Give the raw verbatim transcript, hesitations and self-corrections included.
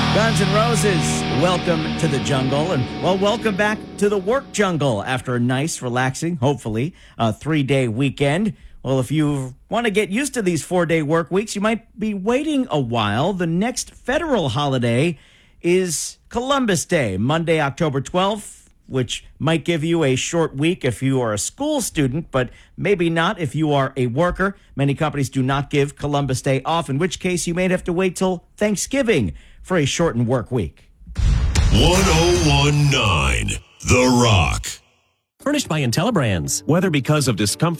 Guns N' Roses, welcome to the jungle. And, well, welcome back to the work jungle after a nice, relaxing, hopefully, uh, three-day weekend. Well, if you want to get used to these four-day work weeks, you might be waiting a while. The next federal holiday is Columbus Day, Monday, October twelfth, which might give you a short week if you are a school student, but maybe not if you are a worker. Many companies do not give Columbus Day off, in which case you may have to wait till Thanksgiving for a shortened work week. one oh one point nine The Rock. Furnished by IntelliBrands. Whether because of discomfort